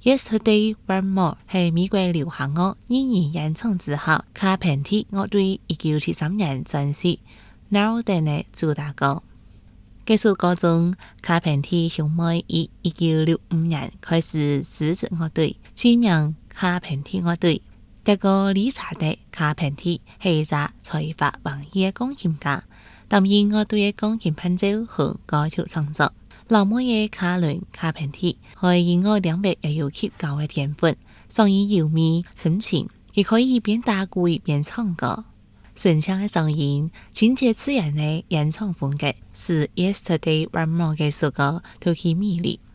Yesterday One More 係美國流行樂二人演唱之後，卡片蒂樂隊1973年專輯《Now Then》嘅主打歌。這首歌中，卡片蒂兄妹於1965年開始組織樂隊，起名卡片蒂樂隊。這個理查德卡片蒂係一個才華橫溢嘅鋼琴家，擔任樂隊嘅鋼琴伴奏和歌曲創作。老妹嘅卡倫卡片蒂係音樂領域也有極高嘅天分，聲音優美深情，亦可以一邊打鼓一邊唱歌。順暢嘅聲音、親切自然嘅演唱風格，使 Yesterday One More 嘅首歌獨具魅力。